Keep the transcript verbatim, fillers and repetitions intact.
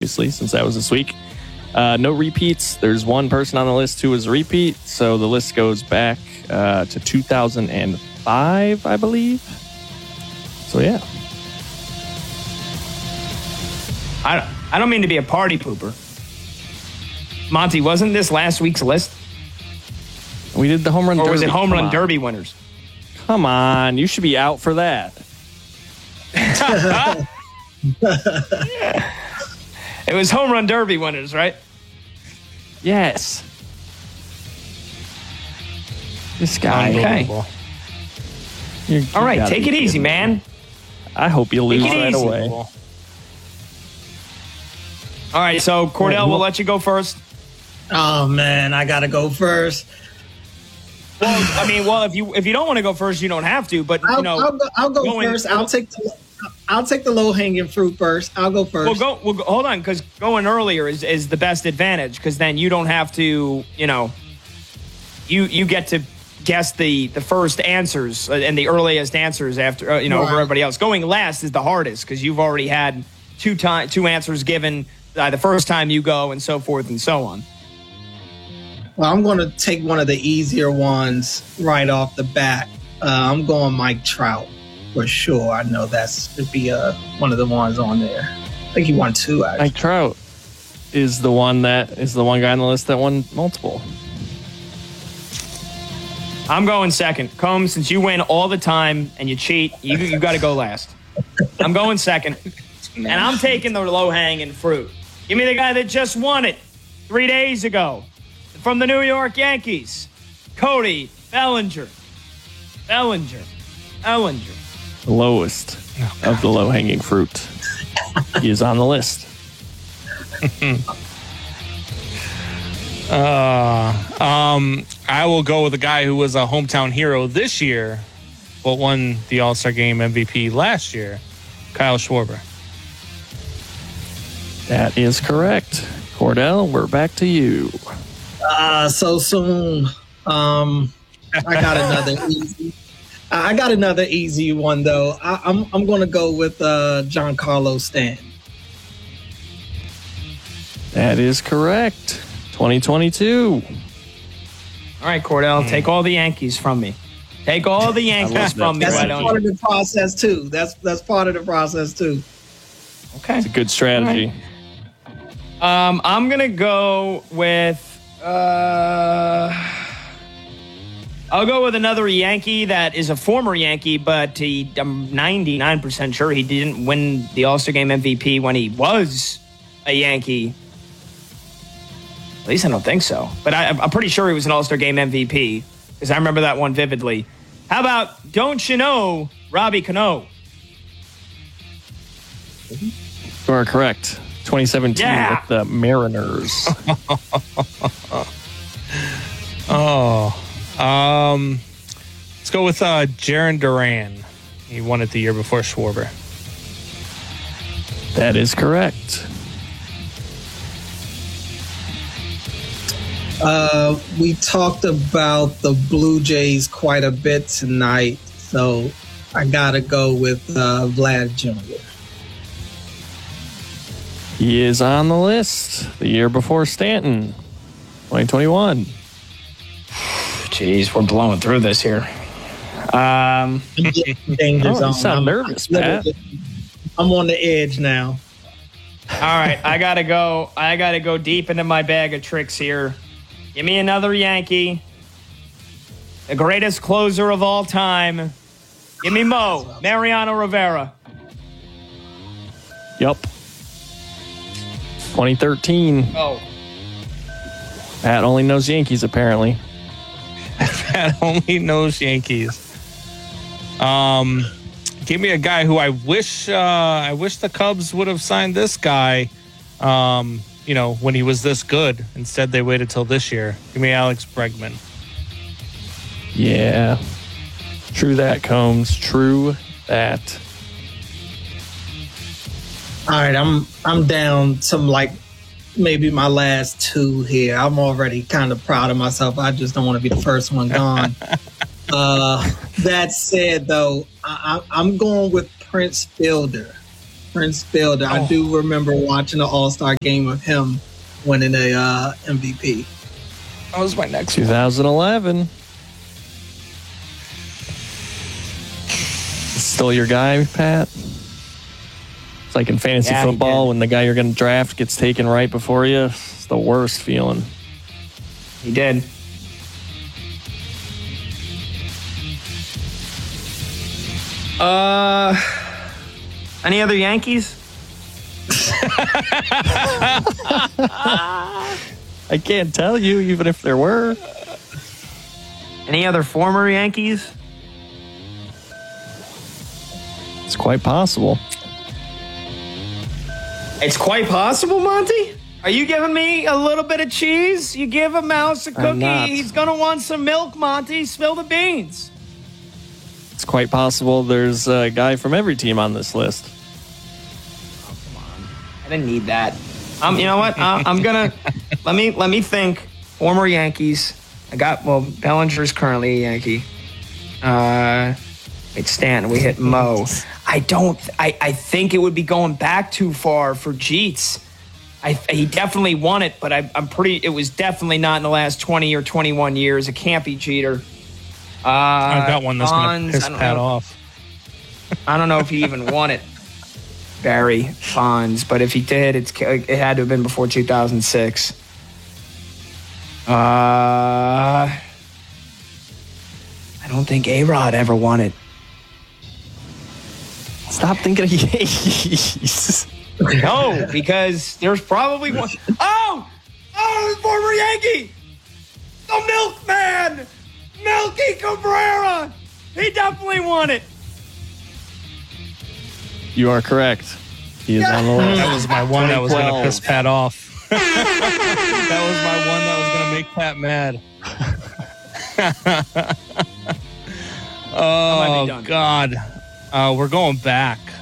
obviously, since that was this week. Uh, no repeats. There's one person on the list who was a repeat, so the list goes back uh, to two thousand five, I believe. So, yeah. I don't, I don't mean to be a party pooper. Monty, wasn't this last week's list? We did the home run or derby. Or was it home Come run on. derby winners? Come on. You should be out for that. It was home run derby winners, right? Yes. This guy. Okay. You're, All right, take it easy, man. Me. I hope you lose take it right easy. away. All right, so Cordell, we'll let you go first. Oh man, I gotta go first. Well, I mean, well, if you if you don't want to go first, you don't have to. But I'll, you know, I'll go, I'll go going, first. I'll take the I'll take the low hanging fruit first. I'll go first. Well, go. Well, go, hold on, because going earlier is, is the best advantage, because then you don't have to. You know, you you get to guess the the first answers and the earliest answers after uh, you know right. over everybody else. Going last is the hardest because you've already had two time two answers given uh, the first time you go, and so forth and so on. Well, I'm going to take one of the easier ones right off the bat. Uh, I'm going Mike Trout for sure. I know that's should be uh, one of the ones on there. I think he won two. Actually. Mike Trout is the one that is the one guy on the list that won multiple. I'm going second. Combs, since you win all the time and you cheat, you you got to go last. I'm going second, and I'm taking the low hanging fruit. Give me the guy that just won it three days ago. From the New York Yankees, Cody Bellinger. Bellinger. Bellinger. The lowest oh, of the low-hanging fruit. He is on the list. uh, um, I will go with a guy who was a hometown hero this year, but won the All-Star Game M V P last year, Kyle Schwarber. That is correct. Cordell, we're back to you. Uh, so soon. Um, I got another easy. I got another easy one though. I, I'm I'm going to go with uh, Giancarlo Stanton. That is correct. twenty twenty-two. All right, Cordell, mm. take all the Yankees from me. Take all the Yankees from me. That's right part of the process too. That's that's part of the process too. Okay, it's a good strategy. Right. Um, I'm gonna go with. Uh, I'll go with another Yankee that is a former Yankee, but he, I'm ninety-nine percent sure he didn't win the All-Star Game M V P when he was a Yankee. At least I don't think so. But I, I'm pretty sure he was an All-Star Game M V P because I remember that one vividly. How about, don't you know, Robbie Cano? You are correct. twenty seventeen yeah. with the Mariners. oh, um, let's go with uh, Jarren Duran. He won it the year before Schwarber. That is correct. Uh, we talked about the Blue Jays quite a bit tonight, so I gotta go with uh, Vlad Junior He is on the list the year before Stanton, twenty twenty-one. Jeez, we're blowing through this here. Um, danger oh, zone. you sound I'm, nervous, Pat. I'm on the edge now. All right, I gotta go. I gotta go deep into my bag of tricks here. Give me another Yankee, the greatest closer of all time. Give me Mo, Mariano Rivera. Yep. twenty thirteen. Oh. Pat only knows Yankees, apparently. Pat only knows Yankees. Um, give me a guy who I wish uh, I wish the Cubs would have signed this guy. Um, you know, when he was this good. Instead, they waited till this year. Give me Alex Bregman. Yeah. True that, Combs. True that. All right, I'm I'm down some like maybe my last two here. I'm already kind of proud of myself. I just don't want to be the first one gone. uh, that said, though, I, I, I'm going with Prince Fielder. Prince Fielder. Oh. I do remember watching the All Star game of him winning a uh, M V P. That was my next one. twenty eleven. Still your guy, Pat? It's like in fantasy Yeah, he football did. when the guy you're going to draft gets taken right before you. It's the worst feeling. He did. Uh, any other Yankees? I can't tell you, even if there were. Any other former Yankees? It's quite possible. It's quite possible, Monty. Are you giving me a little bit of cheese? You give a mouse a I'm cookie, not. he's gonna want some milk, Monty. Spill the beans. It's quite possible there's a guy from every team on this list. I didn't need that. Um, you know what? Uh, I'm gonna let me let me think. Former Yankees. I got well. Bellinger's currently a Yankee. Uh, it's Stanton. We hit Mo. I don't. I, I think it would be going back too far for Jeets. I he definitely won it, but I, I'm pretty. It was definitely not in the last twenty or twenty-one years. It can't be Jeter. Uh, I got one that's going Bonds, to piss I don't Pat know. off. I don't know if he even won it. Barry Bonds, but if he did, it's it had to have been before two thousand six. Uh, I don't think A-Rod ever won it. Stop thinking of Yankees. No, because there's probably one. Oh, oh, the former Yankee, the Milkman, Melky Cabrera. He definitely won it. You are correct. He is on the list. That was my one that was going to twelve. piss Pat off. That was my one that was going to make Pat mad. might be Oh, done. God. Uh, we're going back.